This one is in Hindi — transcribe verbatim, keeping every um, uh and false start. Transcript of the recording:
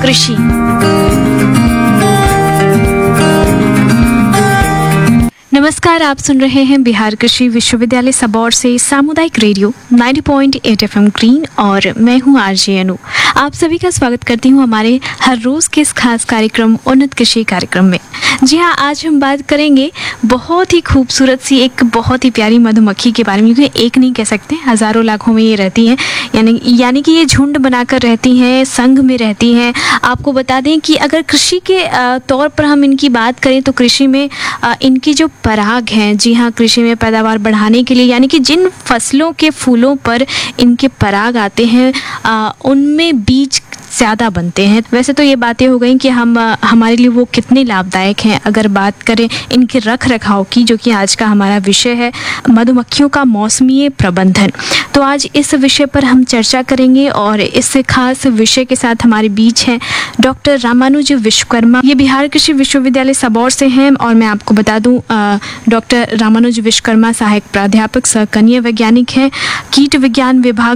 कृषि। नमस्कार, आप सुन रहे हैं बिहार कृषि विश्वविद्यालय सबौर से सामुदायिक रेडियो नब्बे पॉइंट आठ एफएम ग्रीन और मैं हूं आरजे अनु। आप सभी का स्वागत करती हूं हमारे हर रोज के इस खास कार्यक्रम उन्नत कृषि कार्यक्रम में। जी हां, आज हम बात करेंगे बहुत ही खूबसूरत सी एक बहुत ही प्यारी मधुमक्खी के बारे में, क्योंकि एक नहीं कह सकते, हजारों लाखों में ये रहती हैं, यानी यानी कि ये झुंड बनाकर रहती हैं, संघ में रहती हैं। आपको बता दें कि अगर कृषि के तौर पर हम इनकी बात करें तो कृषि में इनकी जो पराग हैं, जी हाँ, कृषि में पैदावार बढ़ाने के लिए, यानी कि जिन फसलों के फूलों पर इनके पराग आते हैं उनमें बीज ज़्यादा बनते हैं। वैसे तो ये बातें हो गई कि हम हमारे लिए वो कितने लाभदायक हैं। अगर बात करें इनके रख रखाव की, जो कि आज का हमारा विषय है, मधुमक्खियों का मौसमीय प्रबंधन, तो आज इस विषय पर हम चर्चा करेंगे। और इस खास विषय के साथ हमारे बीच हैं डॉक्टर रामानुज विश्वकर्मा। ये बिहार कृषि विश्वविद्यालय सबौर से हैं और मैं आपको बता दूं, डॉक्टर रामानुज विश्वकर्मा सहायक प्राध्यापक सह कनीय वैज्ञानिक हैं, कीट विज्ञान विभाग